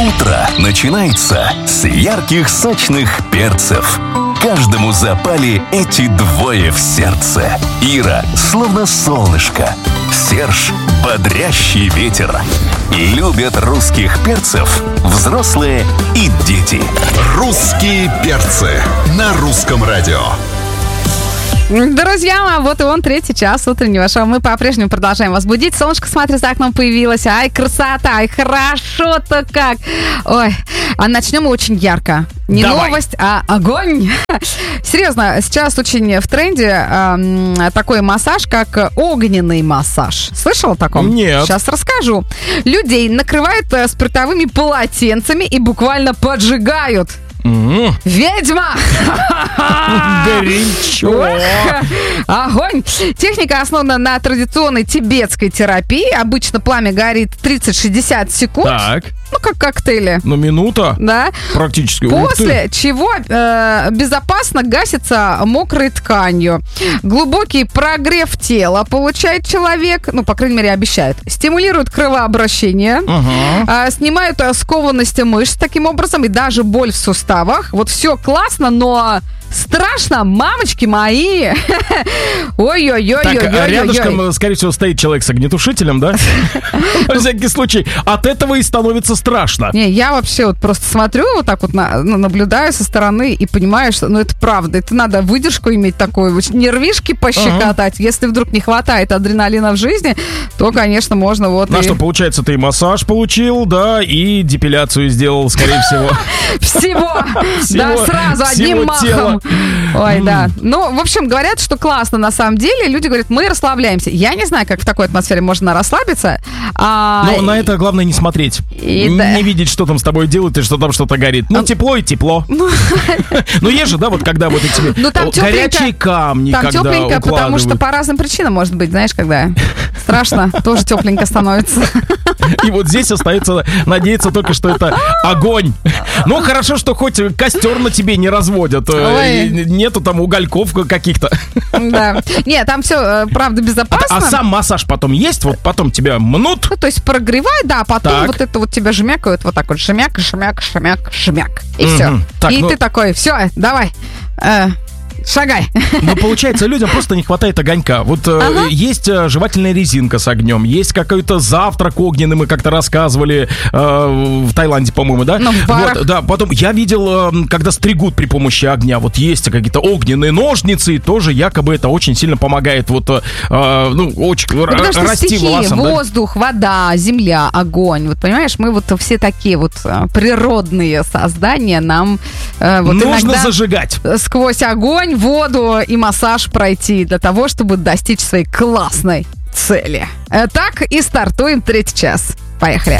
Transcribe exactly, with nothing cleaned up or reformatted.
Утро начинается с ярких сочных перцев. Каждому запали эти двое в сердце. Ира словно солнышко, Серж бодрящий ветер. Любят русских перцев взрослые и дети. Русские перцы на русском радио. Друзья, вот и он, третий час утреннего шоу. Мы по-прежнему продолжаем вас будить. Солнышко, смотрю, за окном появилось. Ай, красота, ай, хорошо-то как. Ой, а начнем мы очень ярко. Не Давай. Новость, а огонь. Серьезно, сейчас очень в тренде э, такой массаж, как огненный массаж. Слышал о таком? Нет. Сейчас расскажу. Людей накрывают э, спиртовыми полотенцами и буквально поджигают. Mm. Ведьма! Горячо! Огонь! Техника основана на традиционной тибетской терапии. Обычно пламя горит тридцать-шестьдесят секунд. Так. Ну, как коктейли. Ну, минута. Да. Практически. После чего э, безопасно гасится мокрой тканью. Глубокий прогрев тела получает человек, ну, по крайней мере, обещает. Стимулирует кровообращение, Ага. э, снимают э, скованность мышц таким образом и даже боль в суставах. Вот все классно, но... Страшно, мамочки мои. Ой-ой-ой. Так, а рядышком, скорее всего, стоит человек с огнетушителем, да? На всякий случай. От этого и становится страшно. Не, я вообще вот просто смотрю вот так вот, на, ну, наблюдаю со стороны и понимаю, что, ну, это правда. Это надо выдержку иметь такую, вот, нервишки пощекотать. Ага. Если вдруг не хватает адреналина в жизни, то, конечно, можно вот Ну и... что, получается, ты массаж получил, да, и депиляцию сделал, скорее всего. Всего! Да, сразу, одним махом. Ой, да. Ну, в общем, говорят, что классно на самом деле. Люди говорят, мы расслабляемся. Я не знаю, как в такой атмосфере можно расслабиться. А... Но на это главное не смотреть. И не да. видеть, что там с тобой делают и что там что-то горит. Ну, А... тепло и тепло. Ну, есть же, да, вот когда вот эти ну, там горячие камни, там когда тепленько, потому что укладывают. по разным причинам может быть, знаешь, когда страшно, тоже тепленько становится. И вот здесь остается надеяться только, что это огонь. Ну, хорошо, что хоть костер на тебе не разводят. Ой. Нету там угольков каких-то. Да. Нет, там все, правда, безопасно. А, а сам массаж потом есть? Вот потом тебя мнут? Ну, то есть прогревай, да, потом Так. вот это вот тебя жмякают вот так вот, жмяк, жмяк, шмяк, жмяк. И Мгм. все. Так, и ну- ты такой, все, давай, э, шагай. Ну, получается, людям просто не хватает огонька. Вот э, Ага. есть э, жевательная резинка с огнем, есть какой-то завтрак огненный, мы как-то рассказывали э, в Таиланде, по-моему, да? Ну, в барах. Вот, да, потом я видел, э, когда стригут при помощи огня, вот есть какие-то огненные ножницы, и тоже якобы это очень сильно помогает вот, э, ну, очень Ну, р- потому что расти стихии, волосам. Да? воздух, вода, земля, огонь. Вот понимаешь, мы вот все такие вот э, природные создания, нам э, вот Нужно иногда зажигать. сквозь огонь, воду и массаж пройти для того, чтобы достичь своей классной цели. Э, Так и стартуем третий час. Поехали.